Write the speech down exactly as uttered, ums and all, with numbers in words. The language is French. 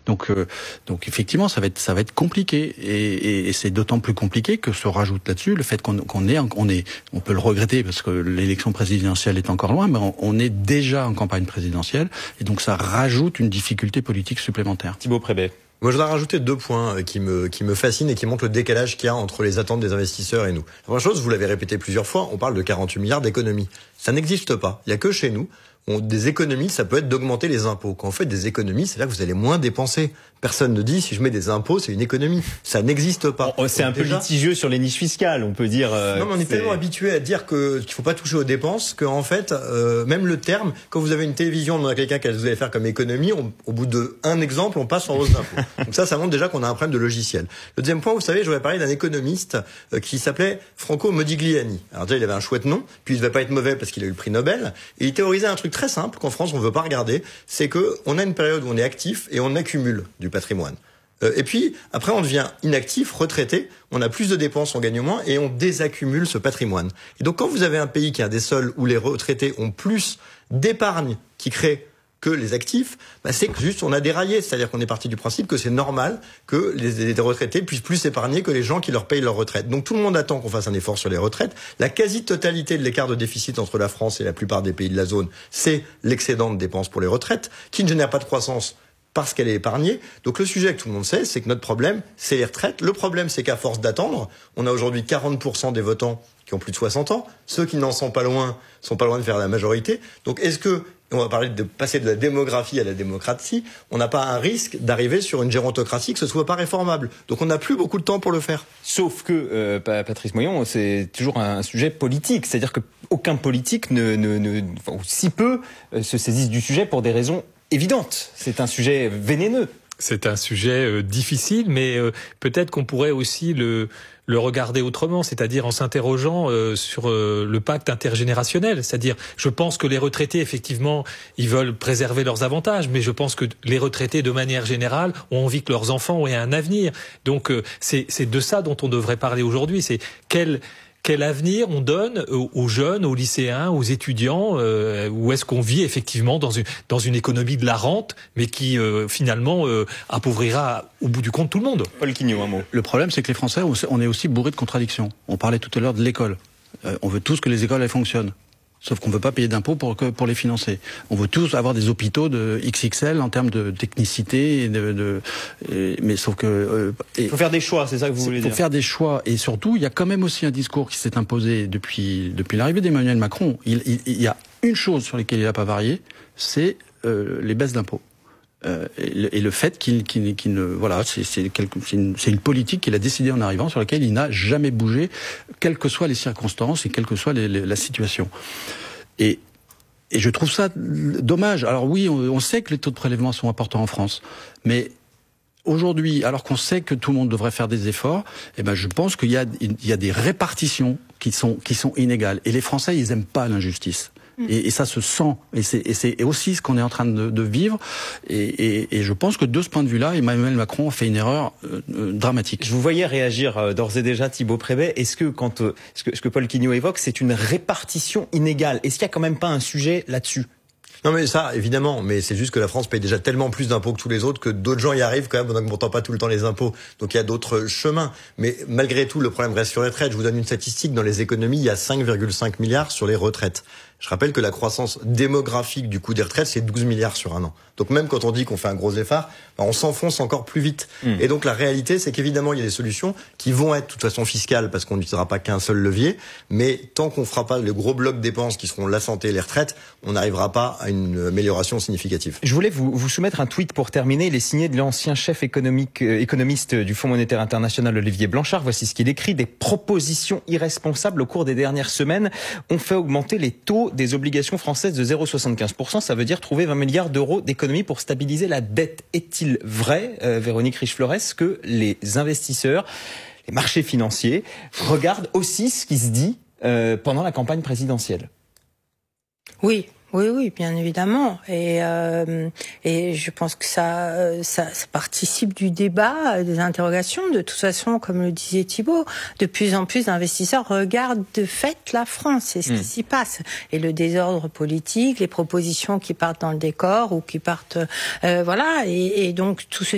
Donc, euh, donc effectivement, ça va être, ça va être compliqué, et, et, et c'est d'autant plus compliqué que se rajoute là-dessus le fait qu'on, qu'on est, on est, on peut le regretter parce que l'élection présidentielle est encore loin, mais on, on est déjà en campagne présidentielle, et donc ça rajoute une difficulté politique supplémentaire. Thibaut Prébet. Moi, je voudrais rajouter deux points qui me, qui me fascinent et qui montrent le décalage qu'il y a entre les attentes des investisseurs et nous. La première chose, vous l'avez répété plusieurs fois, on parle de quarante-huit milliards d'économies. Ça n'existe pas. Il n'y a que chez nous. On, des économies, ça peut être d'augmenter les impôts. Quand vous faites des économies, c'est là que vous allez moins dépenser. Personne ne dit, si je mets des impôts, c'est une économie. Ça n'existe pas. Oh, c'est Donc, un déjà, peu litigieux sur les niches fiscales, on peut dire. Euh, non, mais on est, est tellement habitué à dire que qu'il faut pas toucher aux dépenses qu'en fait, euh, même le terme, quand vous avez une télévision, on demande à quelqu'un qu'est-ce que vous allez faire comme économie, on, au bout de un exemple, on passe en hausse d'impôts. Donc ça, ça montre déjà qu'on a un problème de logiciel. Le deuxième point, vous savez, je voulais parler d'un économiste euh, qui s'appelait Franco Modigliani. Alors déjà, il avait un chouette nom, puis il ne devait pas être mauvais parce qu'il a eu le prix Nobel, et il théorisait un truc très simple qu'en France, on veut pas regarder, c'est que on a une période où on est actif et on accumule du patrimoine. Euh, et puis, après, on devient inactif, retraité, on a plus de dépenses, on gagne moins, et on désaccumule ce patrimoine. Et donc, quand vous avez un pays qui a des sols où les retraités ont plus d'épargne qui crée que les actifs, bah c'est que juste on a déraillé, c'est-à-dire qu'on est parti du principe que c'est normal que les, les retraités puissent plus épargner que les gens qui leur payent leur retraite. Donc tout le monde attend qu'on fasse un effort sur les retraites. La quasi-totalité de l'écart de déficit entre la France et la plupart des pays de la zone, c'est l'excédent de dépenses pour les retraites, qui ne génère pas de croissance parce qu'elle est épargnée. Donc le sujet que tout le monde sait, c'est que notre problème, c'est les retraites. Le problème, c'est qu'à force d'attendre, on a aujourd'hui quarante pour cent des votants qui ont plus de soixante ans. Ceux qui n'en sont pas loin, sont pas loin de faire la majorité. Donc est-ce que, on va parler de passer de la démographie à la démocratie, on n'a pas un risque d'arriver sur une gérontocratie que ce soit pas réformable. Donc on n'a plus beaucoup de temps pour le faire. Sauf que, euh, Patrice Moyon, c'est toujours un sujet politique. C'est-à-dire qu'aucun politique, ne, ne, ne, enfin, ou si peu, euh, se saisisse du sujet pour des raisons évidentes. C'est un sujet vénéneux. C'est un sujet euh, difficile, mais euh, peut-être qu'on pourrait aussi le, le regarder autrement, c'est-à-dire en s'interrogeant euh, sur euh, le pacte intergénérationnel. C'est-à-dire, je pense que les retraités, effectivement, ils veulent préserver leurs avantages, mais je pense que les retraités, de manière générale, ont envie que leurs enfants aient un avenir. Donc, euh, c'est, c'est de ça dont on devrait parler aujourd'hui. C'est quel... Quel avenir on donne aux jeunes, aux lycéens, aux étudiants, euh, où est-ce qu'on vit effectivement dans une, dans une économie de la rente, mais qui euh, finalement euh, appauvrira au bout du compte tout le monde. Paul Quignot, un mot. Le problème, c'est que les Français, on est aussi bourrés de contradictions. On parlait tout à l'heure de l'école. Euh, on veut tous que les écoles elles fonctionnent. Sauf qu'on ne veut pas payer d'impôts pour, pour les financer. On veut tous avoir des hôpitaux de X X L en termes de technicité, et de, de, et, mais sauf que... Euh, il faut faire des choix, c'est ça que vous voulez dire. Il faut faire des choix. Et surtout, il y a quand même aussi un discours qui s'est imposé depuis, depuis l'arrivée d'Emmanuel Macron. Il, il, il y a une chose sur laquelle il n'a pas varié, c'est euh, les baisses d'impôts. Euh, et, le, et le fait qu'il, qu'il, qu'il ne, voilà, c'est, c'est, quelque, c'est, une, c'est une politique qu'il a décidée en arrivant, sur laquelle il n'a jamais bougé, quelles que soient les circonstances et quelle que soit les, les, la situation. Et, et je trouve ça dommage. Alors oui, on, on sait que les taux de prélèvement sont importants en France, mais aujourd'hui, alors qu'on sait que tout le monde devrait faire des efforts, eh ben je pense qu'il y a, il y a des répartitions qui sont, qui sont inégales. Et les Français, ils aiment pas l'injustice. Et, et ça se sent, et c'est, et c'est aussi ce qu'on est en train de, de vivre. Et, et, et je pense que de ce point de vue-là, Emmanuel Macron a fait une erreur euh, euh, dramatique. Je vous voyais réagir euh, d'ores et déjà, Thibaut Prébet. Est-ce que quand euh, ce que, ce que Paul Quignot évoque, c'est une répartition inégale? Est-ce qu'il y a quand même pas un sujet là-dessus? Non mais ça, évidemment, mais c'est juste que la France paye déjà tellement plus d'impôts que tous les autres que d'autres gens y arrivent quand même en n'augmentant pas tout le temps les impôts. Donc il y a d'autres chemins. Mais malgré tout, le problème reste sur les retraites. Je vous donne une statistique. Dans les économies, il y a cinq virgule cinq milliards sur les retraites. Je rappelle que la croissance démographique du coût des retraites, c'est douze milliards sur un an. Donc même quand on dit qu'on fait un gros effort, on s'enfonce encore plus vite. Mmh. Et donc la réalité, c'est qu'évidemment, il y a des solutions qui vont être de toute façon fiscales parce qu'on n'utilisera pas qu'un seul levier. Mais tant qu'on ne fera pas le gros bloc dépenses qui seront la santé et les retraites, on n'arrivera pas à une amélioration significative. Je voulais vous, vous soumettre un tweet pour terminer. Il est signé de l'ancien chef économique, euh, économiste du Fonds monétaire international, Olivier Blanchard. Voici ce qu'il écrit. Des propositions irresponsables au cours des dernières semaines ont fait augmenter les taux des obligations françaises de zéro virgule soixante-quinze pour cent. Ça veut dire trouver vingt milliards d'euros d'économies pour stabiliser la dette. Est-il vrai, euh, Véronique Riche-Flores, que les investisseurs, les marchés financiers regardent aussi ce qui se dit euh, pendant la campagne présidentielle? Oui. Oui, oui, bien évidemment. Et, euh, et je pense que ça, ça, ça participe du débat, des interrogations. De toute façon, comme le disait Thibaut, de plus en plus d'investisseurs regardent de fait la France. C'est ce mmh. qui s'y passe. Et le désordre politique, les propositions qui partent dans le décor ou qui partent... Euh, voilà. Et, et donc, tout ce